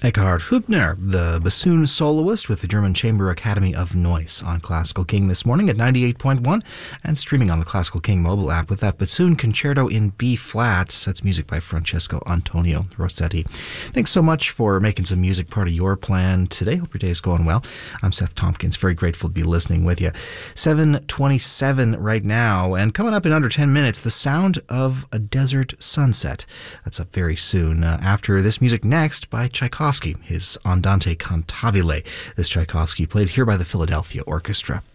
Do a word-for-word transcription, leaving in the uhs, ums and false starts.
Eckhard Hübner, the bassoon soloist with the German Chamber Academy of Noise, on Classical King this morning at ninety-eight point one and streaming on the Classical King mobile app with that bassoon concerto in B flat. That's music by Francesco Antonio Rossetti. Thanks so much for making some music part of your plan today. Hope your day is going well. I'm Seth Tompkins. Very grateful to be listening with you. seven twenty-seven right now, and coming up in under ten minutes, The Sound of a Desert Sunset. That's up very soon. Uh, after this music next by Tchaikovsky, his Andante Cantabile. This Tchaikovsky played here by the Philadelphia Orchestra.